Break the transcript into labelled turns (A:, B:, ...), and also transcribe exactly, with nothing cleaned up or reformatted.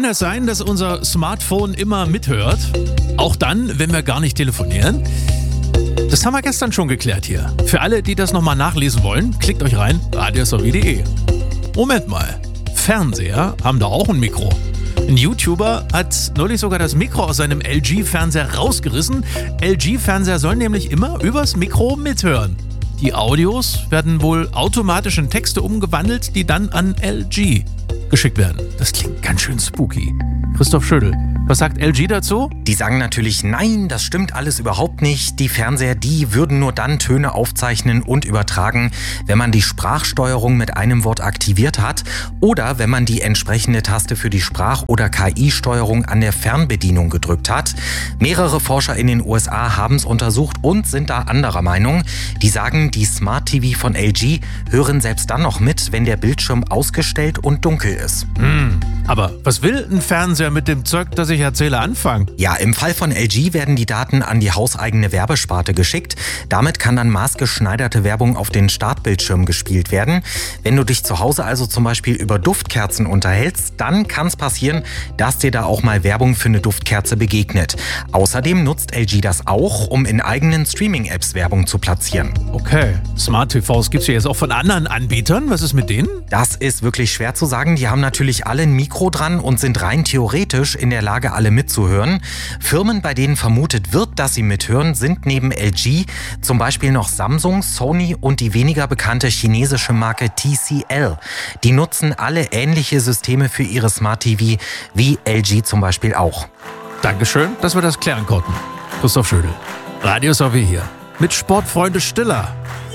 A: das sein, dass unser Smartphone immer mithört? Auch dann, wenn wir gar nicht telefonieren? Das haben wir gestern schon geklärt hier. Für alle, die das nochmal nachlesen wollen, klickt euch rein, radiosw punkt de. Moment mal, Fernseher haben da auch ein Mikro. Ein YouTuber hat neulich sogar das Mikro aus seinem L G-Fernseher rausgerissen. L G-Fernseher sollen nämlich immer übers Mikro mithören. Die Audios werden wohl automatisch in Texte umgewandelt, die dann an L G geschickt werden. Das klingt ganz schön spooky. Christoph Schödel, was sagt L G dazu?
B: Die sagen natürlich, nein, das stimmt alles überhaupt nicht. Die Fernseher, die würden nur dann Töne aufzeichnen und übertragen, wenn man die Sprachsteuerung mit einem Wort aktiviert hat oder wenn man die entsprechende Taste für die Sprach- oder K I-Steuerung an der Fernbedienung gedrückt hat. Mehrere Forscher in den U S A haben es untersucht und sind da anderer Meinung. Die sagen, die Smart T V von L G hören selbst dann noch mit, wenn der Bildschirm ausgestellt und dunkel ist.
A: Hm, aber was will ein Fernseher mit dem Zeug, das ich erzähle, anfangen?
B: Ja, im Fall von L G werden die Daten an die hauseigene Werbesparte geschickt. Damit kann dann maßgeschneiderte Werbung auf den Startbildschirm gespielt werden. Wenn du dich zu Hause also zum Beispiel über Duftkerzen unterhältst, dann kann es passieren, dass dir da auch mal Werbung für eine Duftkerze begegnet. Außerdem nutzt L G das auch, um in eigenen Streaming-Apps Werbung zu platzieren.
A: Okay, Smart T Vs gibt es ja jetzt auch von anderen Anbietern. Was ist mit denen?
B: Das ist wirklich schwer zu sagen. Die haben natürlich alle ein Mikro dran und sind rein theoretisch in der Lage, alle mitzuhören. Firmen, bei denen vermutet wird, dass sie mithören, sind neben L G zum Beispiel noch Samsung, Sony und die weniger bekannte chinesische Marke T C L. Die nutzen alle ähnliche Systeme für ihre Smart T V, wie L G zum Beispiel auch.
A: Dankeschön, dass wir das klären konnten. Christoph Schödel, Radiosw hier mit Sportfreunde Stiller.